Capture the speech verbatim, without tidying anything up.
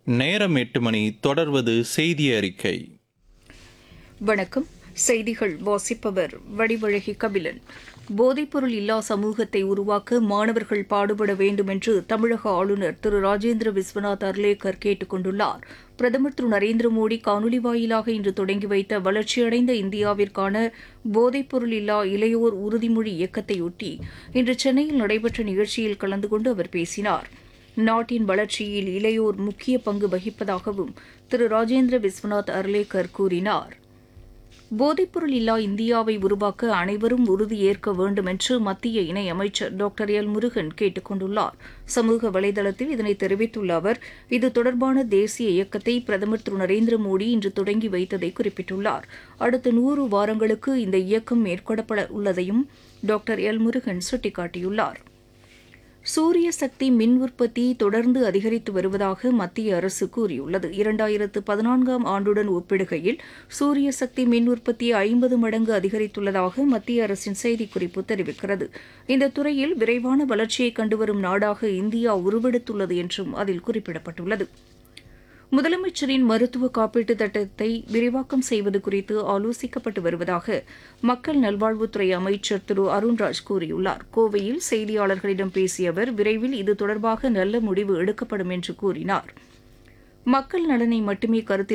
நேரம் எட்டு மணி. தொடர்வது செய்தி அறிக்கை. வணக்கம். செய்திகள் வாசிப்பவர் வடிவழகி கபிலன். போதைப்பொருள் இல்லா சமூகத்தை உருவாக்க மாணவர்கள் பாடுபட வேண்டும் என்று தமிழக ஆளுநர் திரு ராஜேந்திர விஸ்வநாத் அர்லேக்கர் கேட்டுக் கொண்டுள்ளார். பிரதமர் திரு நரேந்திர மோடி காணொலி வாயிலாக இன்று தொடங்கி வைத்த வளர்ச்சியடைந்த இந்தியாவிற்கான போதைப்பொருள் இல்லா இளையோர் உறுதிமொழி இயக்கத்தையொட்டி இன்று சென்னையில் நடைபெற்ற நிகழ்ச்சியில் கலந்து கொண்டு அவர் பேசினார். நாட்டின் வளர்ச்சியில் இளையோர் முக்கிய பங்கு வகிப்பதாகவும் திரு ராஜேந்திர விஸ்வநாத் அர்லேக்கர் கூறினார். போதைப்பொருள் இல்லா இந்தியாவை உருவாக்க அனைவரும் உறுதியேற்க வேண்டும் என்று மத்திய இணையமைச்சர் டாக்டர் எல் முருகன் கேட்டுக் கொண்டுள்ளார். சமூக வலைதளத்தில் இதனை தெரிவித்துள்ள அவர், இது தொடர்பான தேசிய இயக்கத்தை பிரதமர் திரு நரேந்திர மோடி இன்று தொடங்கி வைத்ததை குறிப்பிட்டுள்ளார். அடுத்த நூறு வாரங்களுக்கு இந்த இயக்கம் மேற்கொள்ளப்பட உள்ளதையும் டாக்டர் எல் முருகன் சுட்டிக்காட்டியுள்ளார். சூரிய சக்தி மின் உற்பத்தி தொடர்ந்து அதிகரித்து வருவதாக மத்திய அரசு கூறியுள்ளது. இரண்டாயிரத்து பதினான்காம் ஆண்டுடன் ஒப்பிடுகையில் சூரிய சக்தி மின் உற்பத்தி ஐம்பது மடங்கு அதிகரித்துள்ளதாக மத்திய அரசின் செய்திக்குறிப்பு தெரிவிக்கிறது. இந்த துறையில் விரைவான வளர்ச்சியை கண்டுவரும் நாடாக இந்தியா உருவெடுத்துள்ளது என்றும் அதில் குறிப்பிடப்பட்டுள்ளது. முதலமைச்சரின் மருத்துவ காப்பீட்டுத் திட்டத்தை விரிவாக்கம் செய்வது குறித்து ஆலோசிக்கப்பட்டு வருவதாக மக்கள் நல்வாழ்வுத்துறை அமைச்சர் திரு அருண்ராஜ் கூறியுள்ளார். கோவையில் செய்தியாளர்களிடம் பேசிய அவர், விரைவில் இது தொடர்பாக நல்ல முடிவு எடுக்கப்படும் என்று கூறினார். மக்கள் நலனை மட்டுமே கருத்தில்